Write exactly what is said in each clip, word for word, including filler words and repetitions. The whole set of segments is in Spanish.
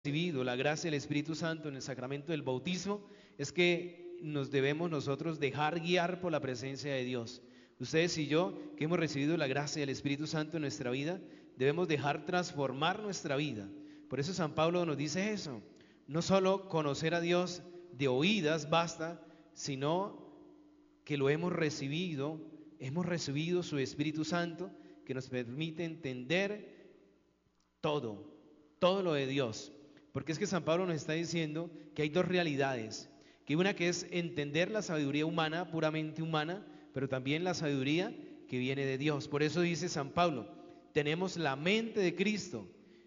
recibido la gracia del Espíritu Santo en el sacramento del bautismo, es que nos debemos nosotros dejar guiar por la presencia de Dios. Ustedes y yo, que hemos recibido la gracia del Espíritu Santo en nuestra vida, debemos dejar transformar nuestra vida. Por eso San Pablo nos dice eso: no solo conocer a Dios de oídas basta, sino que lo hemos recibido, hemos recibido su Espíritu Santo, que nos permite entender todo, todo lo de Dios. Porque es que San Pablo nos está diciendo que hay dos realidades, que una que es entender la sabiduría humana, puramente humana, pero también la sabiduría que viene de Dios. Por eso dice San Pablo, tenemos la mente de Cristo,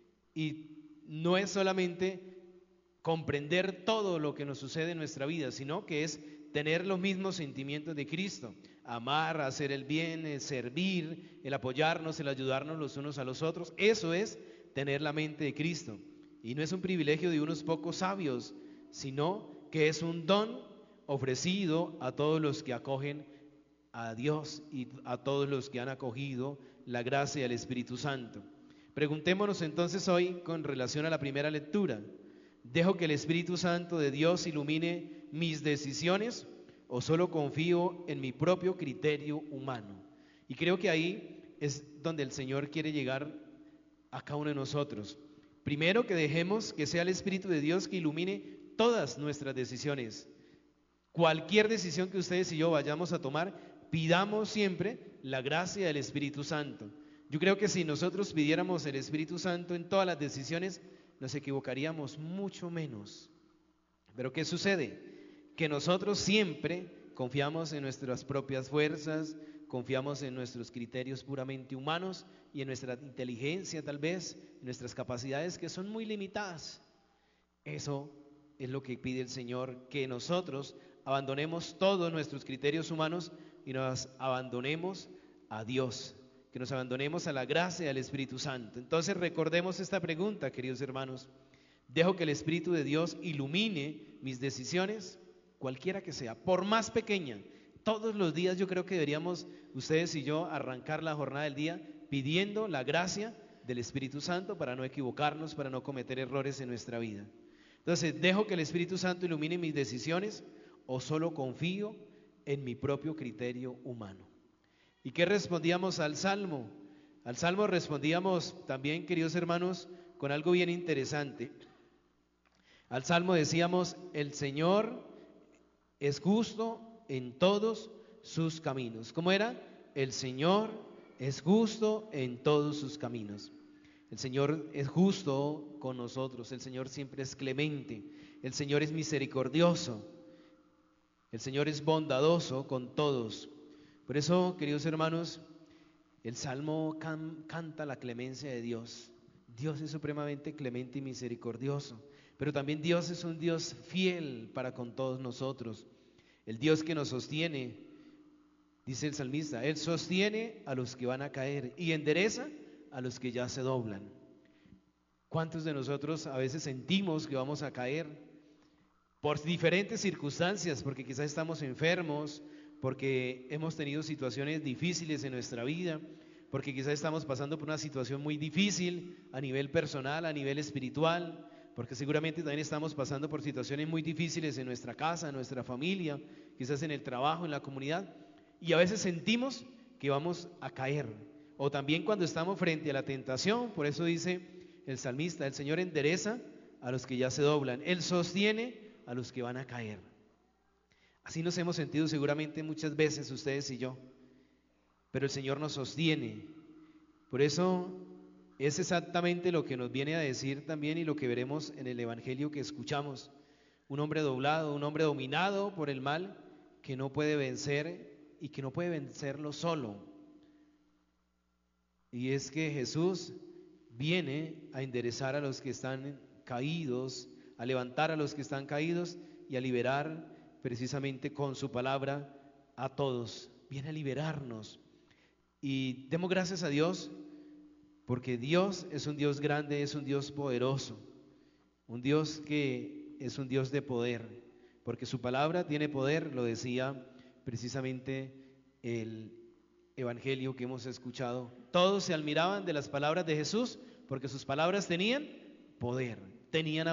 y no es solamente comprender todo lo que nos sucede en nuestra vida, sino que es tener los mismos sentimientos de Cristo: amar, hacer el bien, el servir, el apoyarnos, el ayudarnos los unos a los otros. Eso es tener la mente de Cristo. Y no es un privilegio de unos pocos sabios, sino que es un don ofrecido a todos los que acogen a Dios y a todos los que han acogido la gracia del Espíritu Santo. Preguntémonos entonces hoy con relación a la primera lectura: ¿dejo que el Espíritu Santo de Dios ilumine mis decisiones o solo confío en mi propio criterio humano? Y creo que ahí es donde el Señor quiere llegar a cada uno de nosotros. Primero, que dejemos que sea el Espíritu de Dios que ilumine todas nuestras decisiones. Cualquier decisión que ustedes y yo vayamos a tomar, pidamos siempre la gracia del Espíritu Santo. Yo creo que si nosotros pidiéramos el Espíritu Santo en todas las decisiones, nos equivocaríamos mucho menos. Pero ¿qué sucede? Que nosotros siempre confiamos en nuestras propias fuerzas, confiamos en nuestros criterios puramente humanos y en nuestra inteligencia, tal vez, en nuestras capacidades, que son muy limitadas. Eso es lo que pide el Señor, que nosotros abandonemos todos nuestros criterios humanos y nos abandonemos a Dios, que nos abandonemos a la gracia del Espíritu Santo. Entonces recordemos esta pregunta, queridos hermanos: ¿dejo que el Espíritu de Dios ilumine mis decisiones? Cualquiera que sea, por más pequeña. Todos los días yo creo que deberíamos, ustedes y yo, arrancar la jornada del día pidiendo la gracia del Espíritu Santo para no equivocarnos, para no cometer errores en nuestra vida. Entonces, ¿dejo que el Espíritu Santo ilumine mis decisiones o solo confío en mi propio criterio humano? ¿Y qué respondíamos al Salmo? Al Salmo respondíamos también, queridos hermanos, con algo bien interesante. Al Salmo decíamos: el Señor es justo en todos sus caminos. ¿Cómo era? El Señor es justo en todos sus caminos. El Señor es justo con nosotros, el Señor siempre es clemente, el Señor es misericordioso, el Señor es bondadoso con todos. Por eso, queridos hermanos, el Salmo can, canta la clemencia de Dios. Dios es supremamente clemente y misericordioso, pero también Dios es un Dios fiel para con todos nosotros. El Dios que nos sostiene, dice el salmista, Él sostiene a los que van a caer y endereza a los que ya se doblan. ¿Cuántos de nosotros a veces sentimos que vamos a caer por diferentes circunstancias? Porque quizás estamos enfermos, porque hemos tenido situaciones difíciles en nuestra vida, porque quizás estamos pasando por una situación muy difícil a nivel personal, a nivel espiritual, porque seguramente también estamos pasando por situaciones muy difíciles en nuestra casa, en nuestra familia, quizás en el trabajo, en la comunidad, y a veces sentimos que vamos a caer. O también cuando estamos frente a la tentación. Por eso dice el salmista: el Señor endereza a los que ya se doblan, Él sostiene a los que van a caer. Así nos hemos sentido seguramente muchas veces ustedes y yo, pero el Señor nos sostiene. Por eso es exactamente lo que nos viene a decir también, y lo que veremos en el Evangelio que escuchamos: un hombre doblado, un hombre dominado por el mal, que no puede vencer y que no puede vencerlo solo. Y es que Jesús viene a enderezar a los que están caídos, a levantar a los que están caídos y a liberar precisamente con su palabra a todos. Viene a liberarnos. Y demos gracias a Dios, porque Dios es un Dios grande, es un Dios poderoso, un Dios que es un Dios de poder, porque su palabra tiene poder, lo decía precisamente el Evangelio que hemos escuchado. Todos se admiraban de las palabras de Jesús, porque sus palabras tenían poder, tenían